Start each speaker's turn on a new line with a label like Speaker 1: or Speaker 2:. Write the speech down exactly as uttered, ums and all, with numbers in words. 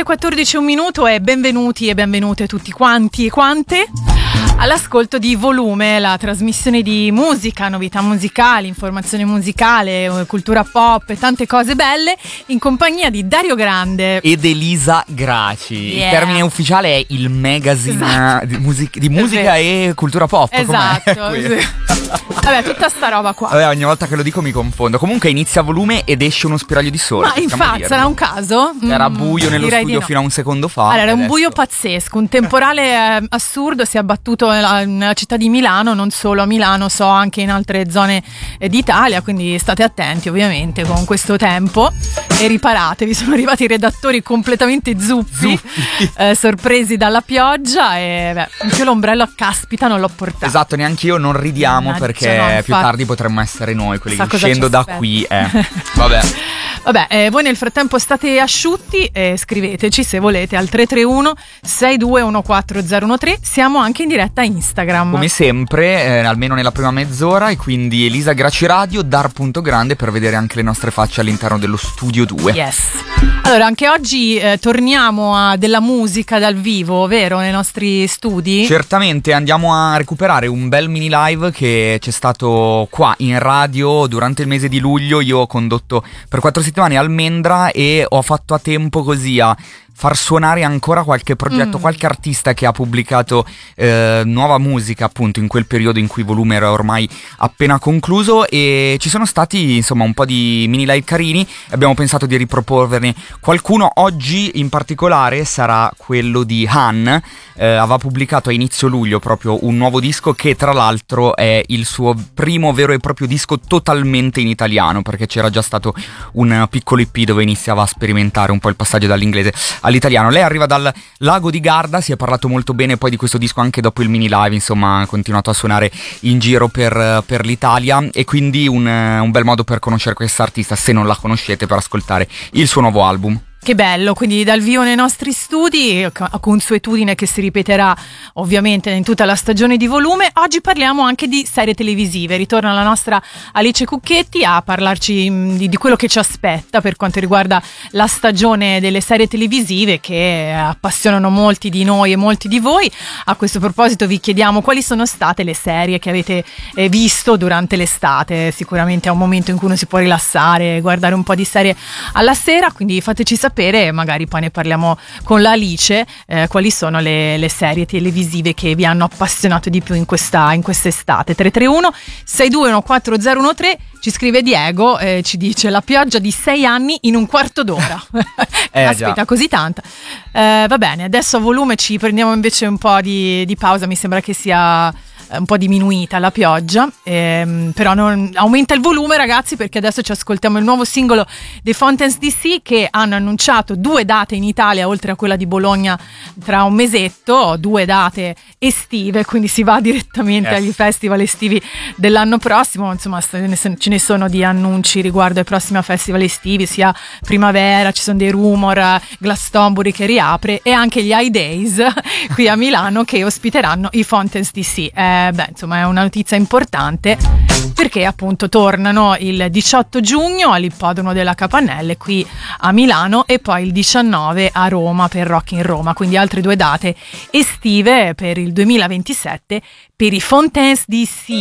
Speaker 1: le quattordici e un minuto e benvenuti e benvenute tutti quanti e quante all'ascolto di Volume, la trasmissione di musica, novità musicali, informazione musicale, cultura pop e tante cose belle in compagnia di Dario Grande
Speaker 2: ed Elisa Graci.
Speaker 1: Yeah.
Speaker 2: Il termine ufficiale è il magazine esatto. di, music- di musica e cultura pop.
Speaker 1: Esatto. Sì. Vabbè, tutta sta roba qua.
Speaker 2: Vabbè, ogni volta che lo dico mi confondo. Comunque inizia Volume ed esce uno spiraglio di sole.
Speaker 1: Ma infatti sarà un caso?
Speaker 2: Era buio nello studio
Speaker 1: no.
Speaker 2: fino a un secondo fa.
Speaker 1: Allora, era un
Speaker 2: adesso...
Speaker 1: buio pazzesco, un temporale eh, assurdo si è abbattuto nella, nella città di Milano, non solo a Milano, so anche in altre zone eh, d'Italia, quindi state attenti ovviamente con questo tempo e riparatevi. Sono arrivati i redattori completamente zuppi, zuppi. Eh, sorpresi dalla pioggia e beh, anche l'ombrello, caspita, non l'ho portato.
Speaker 2: Esatto, neanche io, non ridiamo Mannaggia, perché no, più tardi potremmo essere noi quelli che uscendo da qui eh. Vabbè.
Speaker 1: Vabbè, eh, voi nel frattempo state asciutti e scriveteci se volete al tre tre uno sei due uno quattro zero uno tre. Siamo anche in diretta Instagram.
Speaker 2: Come sempre, eh, almeno nella prima mezz'ora, e quindi Elisa Graci Radio, Dar.grande per vedere anche le nostre facce all'interno dello studio due.
Speaker 1: Yes. Allora, anche oggi eh, torniamo a della musica dal vivo, vero? Nei nostri studi?
Speaker 2: Certamente, andiamo a recuperare un bel mini live che c'è stato qua in radio durante il mese di luglio. Io ho condotto per quattro settimane Almendra e ho fatto a tempo così a far suonare ancora qualche progetto, mm. qualche artista che ha pubblicato eh, nuova musica appunto in quel periodo in cui Volume era ormai appena concluso, e ci sono stati insomma un po' di mini live carini. Abbiamo pensato di riproporverne qualcuno. Oggi in particolare sarà quello di Han, eh, aveva pubblicato a inizio luglio proprio un nuovo disco che tra l'altro è il suo primo vero e proprio disco totalmente in italiano, perché c'era già stato un piccolo I P dove iniziava a sperimentare un po' il passaggio dall'inglese all'italiano. Lei arriva dal Lago di Garda, si è parlato molto bene poi di questo disco anche dopo il mini live, insomma ha continuato a suonare in giro per, per l'Italia, e quindi un, un bel modo per conoscere questa artista, se non la conoscete, per ascoltare il suo nuovo album.
Speaker 1: Che bello, quindi dal vivo nei nostri studi, a consuetudine che si ripeterà ovviamente in tutta la stagione di Volume. Oggi parliamo anche di serie televisive. Ritorna la nostra Alice Cucchetti a parlarci di, di quello che ci aspetta per quanto riguarda la stagione delle serie televisive che appassionano molti di noi e molti di voi. A questo proposito vi chiediamo quali sono state le serie che avete eh, visto durante l'estate. Sicuramente è un momento in cui uno si può rilassare, guardare un po' di serie alla sera, quindi fateci sapere. Magari poi ne parliamo con la Alice, eh, quali sono le, le serie televisive che vi hanno appassionato di più in questa in quest'estate. Tre tre uno sei due uno quattro zero uno tre. Ci scrive Diego, eh, ci dice la pioggia di sei anni in un quarto d'ora. eh, Aspetta, così tanta. Eh, va bene, adesso a Volume ci prendiamo invece un po' di, di pausa. Mi sembra che sia un po' diminuita la pioggia, ehm, però non, aumenta il volume, ragazzi, perché adesso ci ascoltiamo il nuovo singolo dei Fountains D C, che hanno annunciato due date in Italia oltre a quella di Bologna tra un mesetto, due date estive, quindi si va direttamente yes. agli festival estivi dell'anno prossimo. Insomma, ce ne sono di annunci riguardo ai prossimi festival estivi, sia primavera, ci sono dei rumor, Glastonbury che riapre, e anche gli I-Days qui a Milano che ospiteranno i Fountains D C. Eh, beh, insomma, è una notizia importante perché appunto tornano il diciotto giugno all'Ippodromo della Capannelle qui a Milano e poi il diciannove a Roma per Rock in Roma, quindi altre due date estive per il duemilaventisette per i Fountains D C.